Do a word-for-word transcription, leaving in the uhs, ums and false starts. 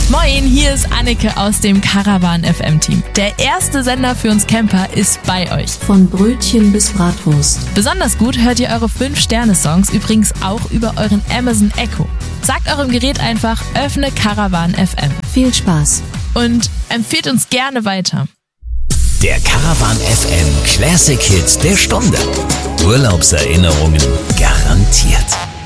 Moin, hier ist Anneke aus dem Caravan F M Team. Der erste Sender für uns Camper ist bei euch. Von Brötchen bis Bratwurst. Besonders gut hört ihr eure fünf Sterne Songs übrigens auch über euren Amazon Echo. Sagt eurem Gerät einfach, öffne Caravan F M. Viel Spaß. Und empfehlt uns gerne weiter. Der Caravan F M Classic Hits der Stunde. Urlaubserinnerungen garantiert.